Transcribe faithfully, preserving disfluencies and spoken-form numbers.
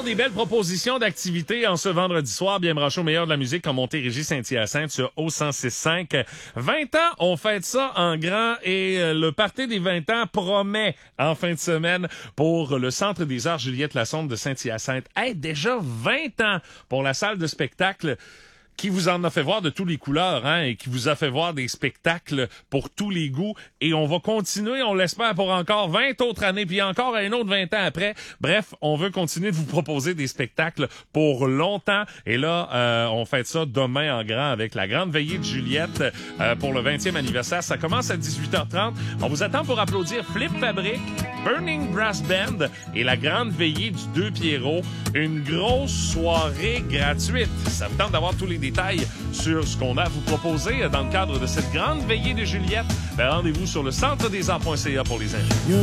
des belles propositions d'activités en ce vendredi soir. Bien branché au meilleur de la musique en Montérégie-Saint-Hyacinthe sur O cent six cinq. vingt ans, on fête ça en grand et le party des vingt ans promet en fin de semaine pour le Centre des arts Juliette Lassonde de Saint-Hyacinthe. Hey, déjà vingt ans pour la salle de spectacle qui vous en a fait voir de tous les couleurs, hein, et qui vous a fait voir des spectacles pour tous les goûts. Et on va continuer, on l'espère, pour encore vingt autres années, puis encore un autre vingt ans après. Bref, on veut continuer de vous proposer des spectacles pour longtemps. Et là, euh, on fête ça demain en grand avec la grande veillée de Juliette euh, pour le vingtième anniversaire. Ça commence à dix-huit heures trente. On vous attend pour applaudir Flip Fabric, Burning Brass Band et la grande veillée du Deux Pierrots. Une grosse soirée gratuite. Ça vous tente d'avoir tous les détails sur ce qu'on a à vous proposer dans le cadre de cette grande veillée de Juliette. Ben, rendez-vous sur le centre des arts point c a pour les infos.